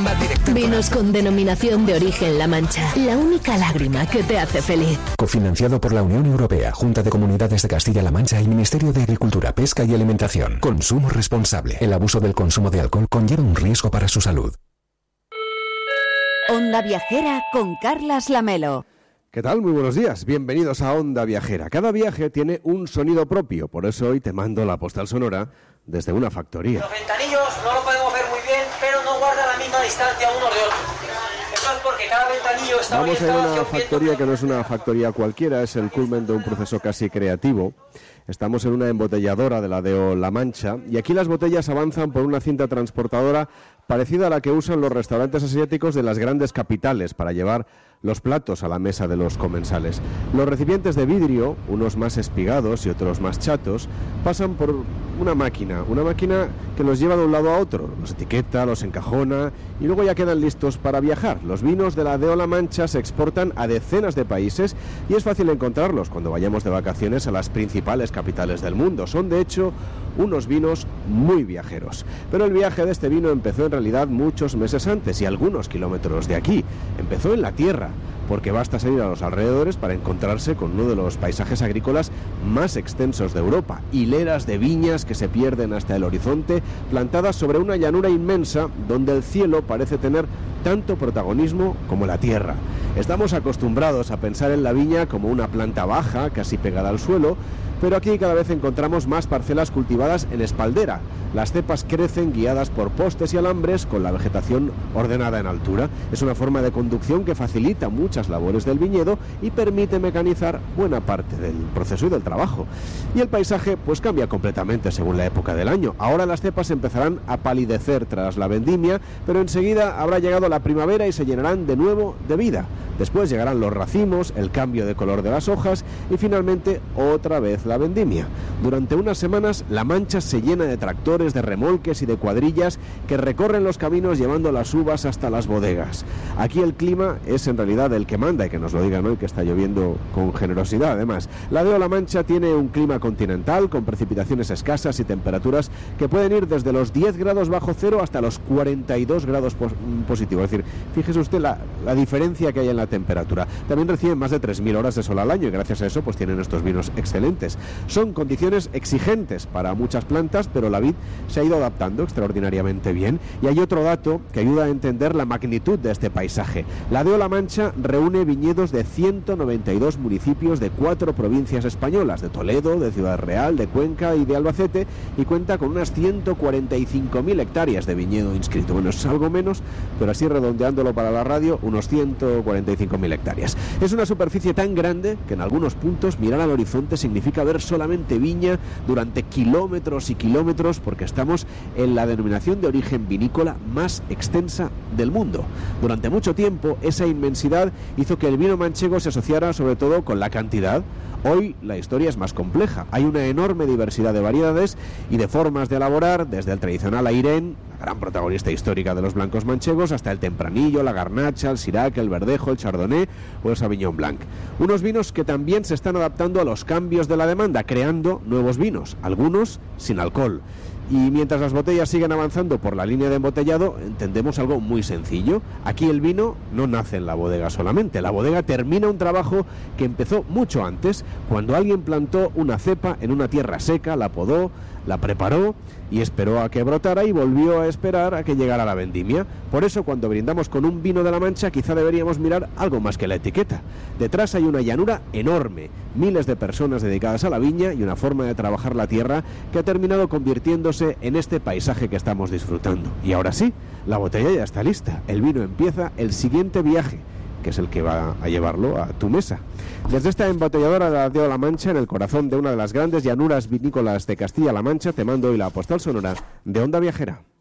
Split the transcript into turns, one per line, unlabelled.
forma directa.
Vinos con denominación de origen La Mancha. La única lágrima que te hace feliz.
Cofinanciado por la Unión Europea, Junta de Comunidades de Castilla-La Mancha y Ministerio de Agricultura, Pesca y Alimentación. Consumo responsable. El abuso del consumo de alcohol conlleva un riesgo para su salud.
Onda Viajera con Carlas Lamelo.
¿Qué tal? Muy buenos días. Bienvenidos a Onda Viajera. Cada viaje tiene un sonido propio, por eso hoy te mando la postal sonora desde una factoría.
Los ventanillos no lo podemos ver muy bien, pero no guardan la misma distancia unos de otros. Eso es porque cada ventanillo está orientado
Vamos a
hacia
una
un
factoría que no es una factoría cualquiera, es el culmen de un proceso casi creativo. Estamos en una embotelladora de la DO La Mancha y aquí las botellas avanzan por una cinta transportadora parecida a la que usan los restaurantes asiáticos de las grandes capitales para llevar los platos a la mesa de los comensales. Los recipientes de vidrio, unos más espigados y otros más chatos, pasan por una máquina que los lleva de un lado a otro, los etiqueta, los encajona y luego ya quedan listos para viajar. Los vinos de la DO La Mancha se exportan a decenas de países y es fácil encontrarlos cuando vayamos de vacaciones a las principales capitales del mundo. Son de hecho unos vinos muy viajeros. Pero el viaje de este vino empezó en realidad muchos meses antes y algunos kilómetros de aquí. Empezó en la tierra, porque basta salir a los alrededores para encontrarse con uno de los paisajes agrícolas más extensos de Europa. Hileras de viñas que se pierden hasta el horizonte, plantadas sobre una llanura inmensa donde el cielo parece tener tanto protagonismo como la tierra. Estamos acostumbrados a pensar en la viña como una planta baja, casi pegada al suelo, pero aquí cada vez encontramos más parcelas cultivadas en espaldera. Las cepas crecen guiadas por postes y alambres con la vegetación ordenada en altura. Es una forma de conducción que facilita muchas labores del viñedo y permite mecanizar buena parte del proceso y del trabajo. Y el paisaje pues cambia completamente según la época del año. Ahora las cepas empezarán a palidecer tras la vendimia, pero enseguida habrá llegado la primavera y se llenarán de nuevo de vida. Después llegarán los racimos, el cambio de color de las hojas y finalmente otra vez la vendimia. Durante unas semanas La Mancha se llena de tractores, de remolques y de cuadrillas que recorren los caminos llevando las uvas hasta las bodegas. Aquí el clima es en realidad el que manda y que nos lo digan hoy que está lloviendo con generosidad. Además, la DO La Mancha tiene un clima continental con precipitaciones escasas y temperaturas que pueden ir desde los 10 grados bajo cero hasta los 42 grados positivos. Es decir, fíjese usted la diferencia que hay en la temperatura. También reciben más de 3.000 horas de sol al año y gracias a eso pues tienen estos vinos excelentes. Son condiciones exigentes para muchas plantas, pero la vid se ha ido adaptando extraordinariamente bien. Y hay otro dato que ayuda a entender la magnitud de este paisaje. La DO La Mancha reúne viñedos de 192 municipios de 4 provincias españolas, de Toledo, de Ciudad Real, de Cuenca y de Albacete, y cuenta con unas 145.000 hectáreas de viñedo inscrito. Bueno, es algo menos, pero así redondeándolo para la radio, unos 145.000 hectáreas. Es una superficie tan grande que en algunos puntos mirar al horizonte significa ver solamente viña durante kilómetros y kilómetros, porque estamos en la denominación de origen vinícola más extensa del mundo. Durante mucho tiempo esa inmensidad hizo que el vino manchego se asociara sobre todo con la cantidad. Hoy la historia es más compleja. Hay una enorme diversidad de variedades y de formas de elaborar, desde el tradicional Airén, la gran protagonista histórica de los blancos manchegos, hasta el Tempranillo, la Garnacha, el Sirac, el Verdejo, el Chardonnay o el Sauvignon Blanc. Unos vinos que también se están adaptando a los cambios de la demanda, creando nuevos vinos, algunos sin alcohol. Y mientras las botellas siguen avanzando por la línea de embotellado, entendemos algo muy sencillo. Aquí el vino no nace en la bodega solamente. La bodega termina un trabajo que empezó mucho antes, cuando alguien plantó una cepa en una tierra seca, la podó, la preparó y esperó a que brotara y volvió a esperar a que llegara la vendimia. Por eso cuando brindamos con un vino de La Mancha quizá deberíamos mirar algo más que la etiqueta. Detrás hay una llanura enorme, miles de personas dedicadas a la viña y una forma de trabajar la tierra que ha terminado convirtiéndose en este paisaje que estamos disfrutando. Y ahora sí, la botella ya está lista. El vino empieza el siguiente viaje, que es el que va a llevarlo a tu mesa. Desde esta embotelladora de la DO La Mancha, en el corazón de una de las grandes llanuras vinícolas de Castilla-La Mancha, te mando hoy la postal sonora de Onda Viajera.